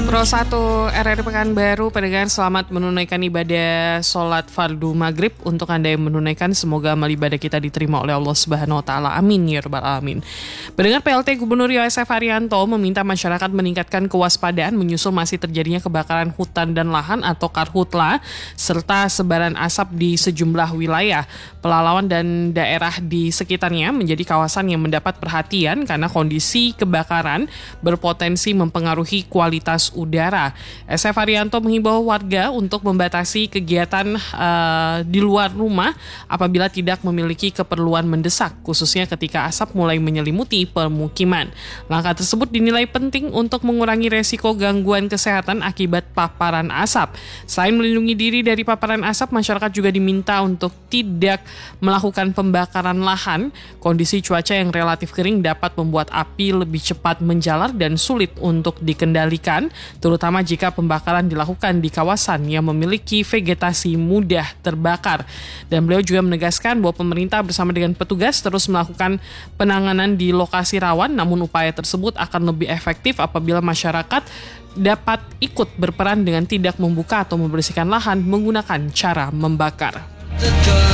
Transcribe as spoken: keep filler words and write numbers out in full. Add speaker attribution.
Speaker 1: Pro satu R R I Pekanbaru, pendengar selamat menunaikan ibadah sholat fardu maghrib. Untuk Anda yang menunaikan, semoga amal ibadah kita diterima oleh Allah Subhanahu Wa Taala. Amin ya rabbal alamin. Pendengar, P L T Gubernur Yosef Haryanto meminta masyarakat meningkatkan kewaspadaan menyusul masih terjadinya kebakaran hutan dan lahan atau karhutla serta sebaran asap di sejumlah wilayah. Pelalawan dan daerah di sekitarnya menjadi kawasan yang mendapat perhatian karena kondisi kebakaran berpotensi mempengaruhi kualitas udara. S F Haryanto menghimbau warga untuk membatasi kegiatan uh, di luar rumah apabila tidak memiliki keperluan mendesak, khususnya ketika asap mulai menyelimuti permukiman. Langkah tersebut dinilai penting untuk mengurangi resiko gangguan kesehatan akibat paparan asap. Selain melindungi diri dari paparan asap, masyarakat juga diminta untuk tidak melakukan pembakaran lahan. Kondisi cuaca yang relatif kering dapat membuat api lebih cepat menjalar dan sulit untuk dikendalikan, terutama jika pembakaran dilakukan di kawasan yang memiliki vegetasi mudah terbakar. Dan beliau juga menegaskan bahwa pemerintah bersama dengan petugas terus melakukan penanganan di lokasi rawan, namun upaya tersebut akan lebih efektif apabila masyarakat dapat ikut berperan dengan tidak membuka atau membersihkan lahan menggunakan cara membakar.